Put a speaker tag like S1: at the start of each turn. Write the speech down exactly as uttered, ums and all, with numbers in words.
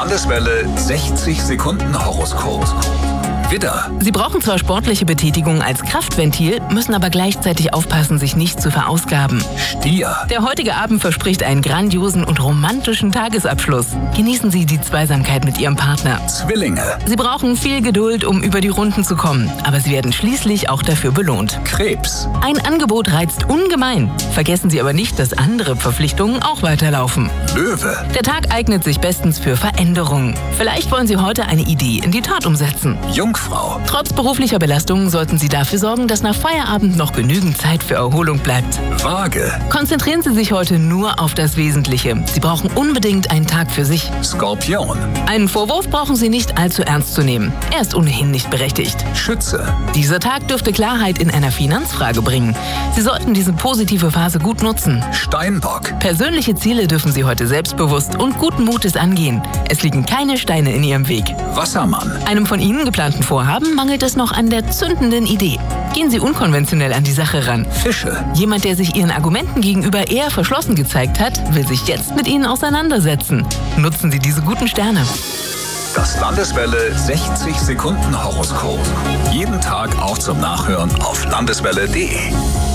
S1: Landeswelle sechzig Sekunden Horoskop. Widder.
S2: Sie brauchen zwar sportliche Betätigung als Kraftventil, müssen aber gleichzeitig aufpassen, sich nicht zu verausgaben.
S1: Stier.
S2: Der heutige Abend verspricht einen grandiosen und romantischen Tagesabschluss. Genießen Sie die Zweisamkeit mit Ihrem Partner.
S1: Zwillinge.
S2: Sie brauchen viel Geduld, um über die Runden zu kommen, aber Sie werden schließlich auch dafür belohnt.
S1: Krebs.
S2: Ein Angebot reizt ungemein. Vergessen Sie aber nicht, dass andere Verpflichtungen auch weiterlaufen.
S1: Löwe.
S2: Der Tag eignet sich bestens für Veränderungen. Vielleicht wollen Sie heute eine Idee in die Tat umsetzen.
S1: Jungfrau.
S2: Trotz beruflicher Belastungen sollten Sie dafür sorgen, dass nach Feierabend noch genügend Zeit für Erholung bleibt.
S1: Waage.
S2: Konzentrieren Sie sich heute nur auf das Wesentliche. Sie brauchen unbedingt einen Tag für sich.
S1: Skorpion.
S2: Einen Vorwurf brauchen Sie nicht allzu ernst zu nehmen. Er ist ohnehin nicht berechtigt.
S1: Schütze.
S2: Dieser Tag dürfte Klarheit in einer Finanzfrage bringen. Sie sollten diese positive Phase gut nutzen.
S1: Steinbock.
S2: Persönliche Ziele dürfen Sie heute selbstbewusst und guten Mutes angehen. Es liegen keine Steine in Ihrem Weg.
S1: Wassermann.
S2: Einem von Ihnen geplanten Vorhaben mangelt es noch an der zündenden Idee. Gehen Sie unkonventionell an die Sache ran.
S1: Fische.
S2: Jemand, der sich Ihren Argumenten gegenüber eher verschlossen gezeigt hat, will sich jetzt mit Ihnen auseinandersetzen. Nutzen Sie diese guten Sterne.
S1: Das Landeswelle sechzig Sekunden Horoskop. Jeden Tag auch zum Nachhören auf landeswelle punkt de.